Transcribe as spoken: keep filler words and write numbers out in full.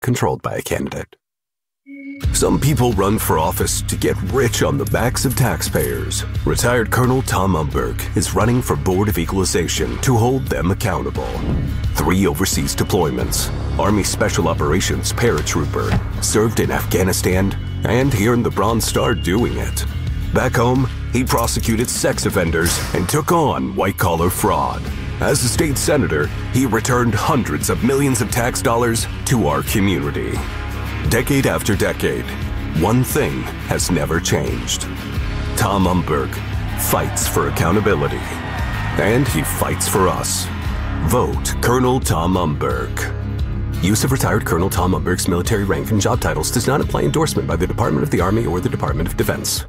controlled by a candidate. Some people run for office to get rich on the backs of taxpayers. Retired Colonel Tom Umberg is running for Board of Equalization to hold them accountable. Three overseas deployments, Army Special Operations paratrooper, served in Afghanistan, and he earned the Bronze Star doing it. Back home, he prosecuted sex offenders and took on white-collar fraud. As a state senator, he returned hundreds of millions of tax dollars to our community. Decade after decade, one thing has never changed. Tom Umberg fights for accountability, and he fights for us. Vote Colonel Tom Umberg. Use of retired Colonel Tom Umberg's military rank and job titles does not imply endorsement by the Department of the Army or the Department of Defense.